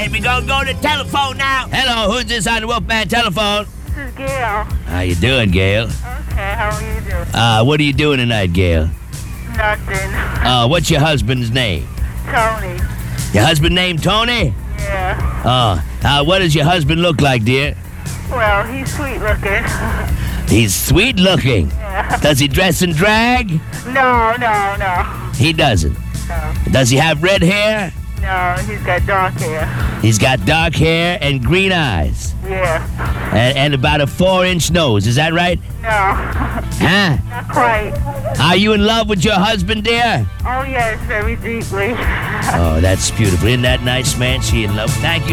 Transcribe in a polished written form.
right, we're gonna go to the telephone now. Hello, who's this on the Wolfman telephone? This is Gail. How you doing, Gail? Okay, how are you doing? What are you doing tonight, Gail? Nothing. What's your husband's name? Tony. Your husband named Tony? Yeah. What does your husband look like, dear? Well, he's sweet looking. He's sweet looking. Yeah. Does he dress in drag? No. He doesn't. No. Does he have red hair? No, he's got dark hair. He's got dark hair and green eyes. Yeah. And about a 4-inch nose. Is that right? No. Huh? Not quite. Are you in love with your husband, dear? Oh, yes, very deeply. Oh, that's beautiful. Isn't that nice, man? She in love. Thank you.